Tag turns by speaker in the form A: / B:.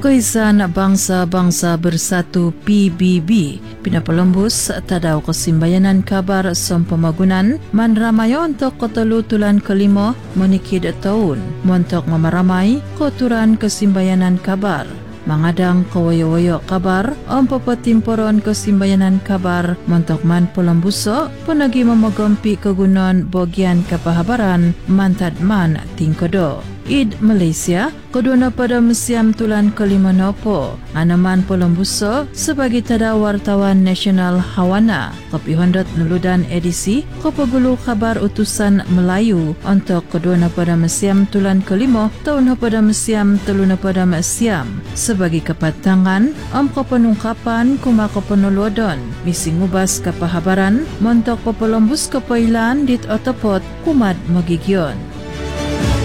A: Kahisan Bangsa-Bangsa Bersatu PBB pinapalembus tadaw kesimbayanan kabar som pemagunan man ramayo untuk ketulutulan kelima menikid tahun montok mamaramai koturan kesimbayanan kabar mangadang kawayo-wayo kabar pepetimporon kesimbayanan kabar montok man pelembuso penagi memegampi kegunaan bagian kepahabaran mantad man tingkodo Id Malaysia kedua pada Musiam Tulan kelima nopo anaman pelembuso sebagai tada wartawan nasional Hawana kopi hondat nuludan edisi kopagulu kabar utusan Melayu untuk kedua pada Musiam Tulan kelima tahun pada Musiam teluna pada Musiam sebagai kepatangan kepenungkapan kuma kepenulodon misi ngubas kepahabaran montok pelembus kepailan dit otopot kumat magigyon